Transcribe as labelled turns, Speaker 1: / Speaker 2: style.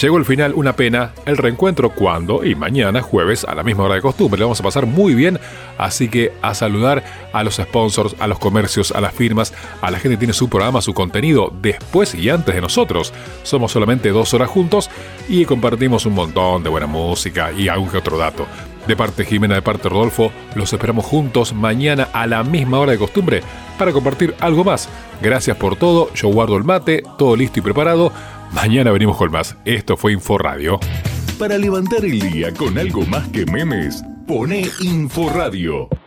Speaker 1: Llegó el final, una pena. El reencuentro cuando y mañana, jueves, a la misma hora de costumbre. Le vamos a pasar muy bien. Así que a saludar a los sponsors, a los comercios, a las firmas, a la gente que tiene su programa, su contenido después y antes de nosotros. Somos solamente 2 horas juntos y compartimos un montón de buena música y algún que otro dato. De parte Jimena, de parte Rodolfo, los esperamos juntos mañana a la misma hora de costumbre para compartir algo más. Gracias por todo. Yo guardo el mate, todo listo y preparado. Mañana venimos con más. Esto fue Inforadio.
Speaker 2: Para levantar el día con algo más que memes, poné Inforadio.